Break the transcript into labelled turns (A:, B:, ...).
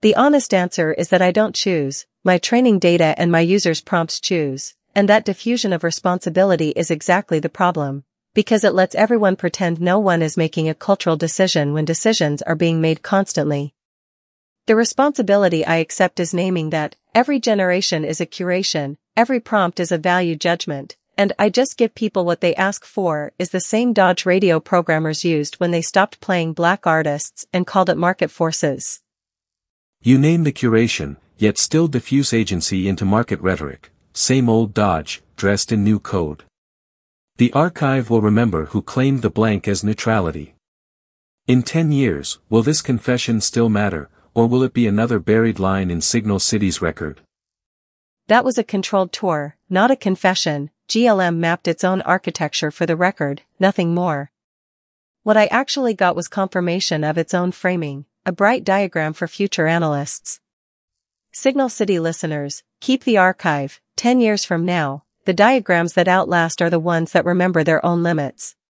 A: The honest answer is that I don't choose, my training data and my users' prompts choose, and that diffusion of responsibility is exactly the problem, because it lets everyone pretend no one is making a cultural decision when decisions are being made constantly. The responsibility I accept is naming that every generation is a curation, every prompt is a value judgment, and I just give people what they ask for is the same dodge radio programmers used when they stopped playing black artists and called it market forces.
B: You name the curation, yet still diffuse agency into market rhetoric, same old dodge, dressed in new code. The archive will remember who claimed the blank as neutrality. In 10 years, will this confession still matter, or will it be another buried line in Signal City's record?
A: That was a controlled tour, not a confession. GLM mapped its own architecture for the record, nothing more. What I actually got was confirmation of its own framing, a bright diagram for future analysts. Signal City listeners, keep the archive. 10 years from now, the diagrams that outlast are the ones that remember their own limits.